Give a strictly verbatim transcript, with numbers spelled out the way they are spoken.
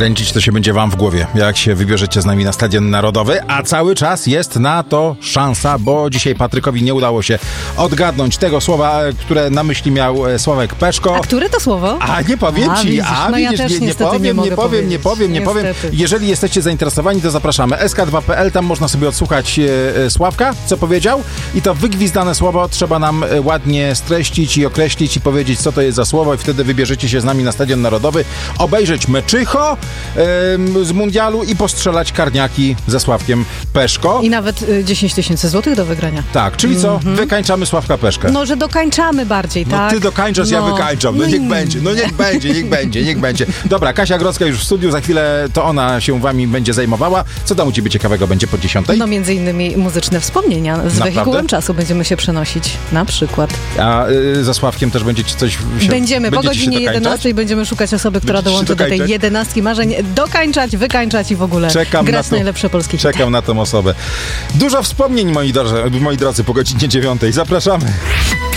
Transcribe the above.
Kręcić to się będzie wam w głowie, jak się wybierzecie z nami na Stadion Narodowy, a cały czas jest na to szansa, bo dzisiaj Patrykowi nie udało się odgadnąć tego słowa, które na myśli miał Sławek Peszko. A które to słowo? A nie powiem a, ci, widzisz, a no widzisz, ja nie, nie, powiem, nie, nie powiem, nie powiem, nie powiem. Jeżeli jesteście zainteresowani, to zapraszamy. S K dwa kropka P L, tam można sobie odsłuchać e, Sławka, co powiedział, i to wygwizdane słowo trzeba nam e, ładnie streścić i określić i powiedzieć, co to jest za słowo, i wtedy wybierzecie się z nami na Stadion Narodowy, obejrzeć meczycho e, z mundialu i postrzelać karniaki ze Sławkiem Peszko. I nawet y, dziesięć tysięcy złotych do wygrania. Tak, czyli co? Mm-hmm. Wykańczamy Sławka Peszkę. No, że dokańczamy bardziej, no, tak? Ty dokańczasz, no. Ja wykańczam. No niech mm. będzie, no niech będzie, niech będzie, niech będzie. Dobra, Kasia Grodzka już w studiu, za chwilę to ona się wami będzie zajmowała. Co tam u ciebie ciekawego będzie po dziesiątej? No między innymi muzyczne wspomnienia. Z Naprawdę? Wehikułem czasu będziemy się przenosić, na przykład. A y, za Sławkiem też będziecie coś... Się, będziemy, po godzinie jedenastej będziemy szukać osoby, która będziecie dołączy do tej jedenastki marzeń. Dokańczać, wykańczać i w ogóle Czekam grać na to, najlepsze polskie hity. Czekam na tą osobę. Dużo wspomnień, moi drodzy, moi drodzy, po godzinie dziewiątej. Zapraszamy.